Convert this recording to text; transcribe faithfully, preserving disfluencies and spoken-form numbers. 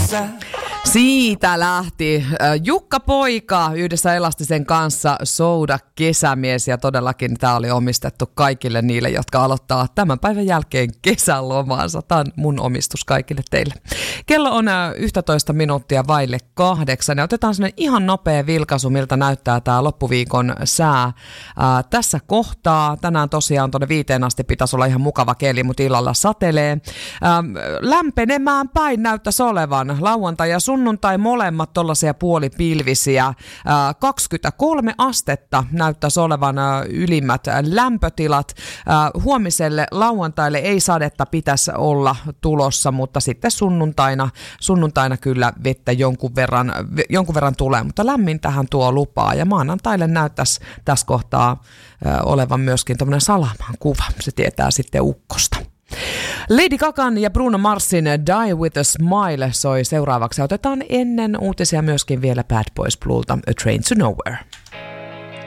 kesä. Siitä lähti Jukka Poika yhdessä Elastisen kanssa Souda kesämies, ja todellakin tämä oli omistettu kaikille niille, jotka aloittaa tämän päivän jälkeen kesälomaansa. Tämä on mun omistus kaikille teille. Kello on yksitoista minuuttia vaille kahdeksan ja otetaan sellainen ihan nopea vilkaisu, miltä näyttää tämä loppuviikon sää ää, tässä kohtaa. Tänään tosiaan tuonne viiteen asti pitäisi olla ihan mukava keli, mutta illalla satelee. Ää, lämpenemään päin näyttäisi olevan lauantai ja sunnuntai molemmat tollaisia puolipilvisiä. Ää, kaksikymmentäkolme astetta näyttäisi olevan ää, ylimmät lämpötilat. Ää, huomiselle lauantaille ei sadetta pitäisi olla tulossa, mutta sitten sunnuntaina, sunnuntaina kyllä vettä jonkun verran, jonkun verran tulee, mutta lämmintähän tuo lupaa. Ja maanantaille näyttäisi tässä kohtaa ää, olevan myöskin tämmöinen salaman kuva. Se tietää sitten ukkosta. Lady Gagan ja Bruno Marsin Die With A Smile soi seuraavaksi. Otetaan ennen uutisia myöskin vielä Bad Boys Bluelta A Train To Nowhere.